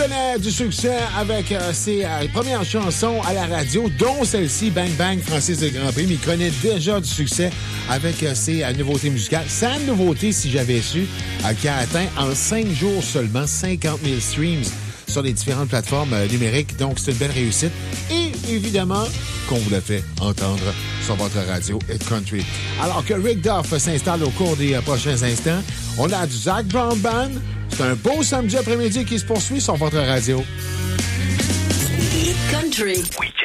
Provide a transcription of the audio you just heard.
connaît du succès avec ses premières chansons à la radio, dont celle-ci, Bang Bang, Francis de Grandpré, mais il connaît déjà du succès avec ses nouveautés musicales. Sa nouveauté, si j'avais su, qui a atteint en 5 jours seulement 50 000 streams sur les différentes plateformes numériques. Donc, c'est une belle réussite. Et évidemment, qu'on vous l'a fait entendre sur votre radio Hit Country. Alors que Rick Duff s'installe au cours des prochains instants, on a du Zac Brown Band. C'est un beau samedi après-midi qui se poursuit sur votre radio. Hit Country. Week-end.